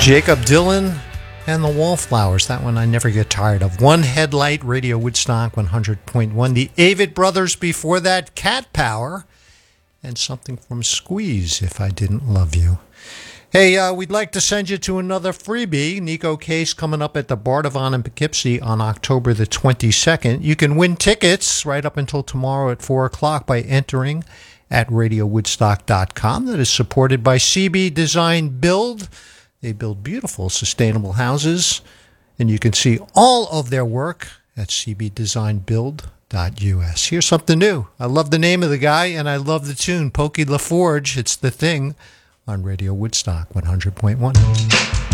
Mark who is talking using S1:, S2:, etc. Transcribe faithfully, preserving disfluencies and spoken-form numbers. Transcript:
S1: Jacob Dylan and the Wallflowers. That one I never get tired of. One Headlight, Radio Woodstock one hundred point one. The Avett Brothers before that, Cat Power. And something from Squeeze, If I Didn't Love You. Hey, uh, we'd like to send you to another freebie. Nico Case coming up at the Bardavon in Poughkeepsie on October the twenty-second. You can win tickets right up until tomorrow at four o'clock by entering at radio woodstock dot com. That is supported by C B Design Build. They build beautiful, sustainable houses, and you can see all of their work at c b design build dot u s. Here's something new. I love the name of the guy, and I love the tune. Pokey LaForge, It's the Thing, on Radio Woodstock one hundred point one.